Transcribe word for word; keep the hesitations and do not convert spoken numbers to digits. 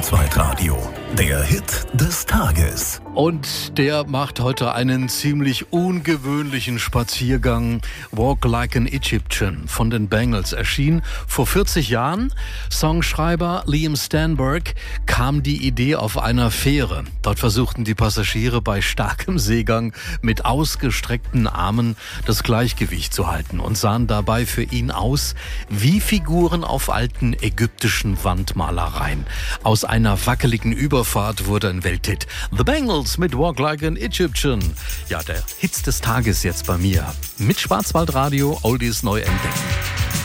Schwarzwaldradio, der Hit des Tages. Und der macht heute einen ziemlich ungewöhnlichen Spaziergang. Walk Like an Egyptian von den Bangles erschien vor vierzig Jahren. Songschreiber Liam Stanberg kam die Idee auf einer Fähre. Dort versuchten die Passagiere bei starkem Seegang mit ausgestreckten Armen das Gleichgewicht zu halten und sahen dabei für ihn aus wie Figuren auf alten ägyptischen Wandmalereien. Aus einer wackeligen Überfahrt wurde ein Welthit. The Bangles mit Walk Like an Egyptian. Ja, der Hit des Tages jetzt bei mir. Mit Schwarzwaldradio, Oldies neu entdecken.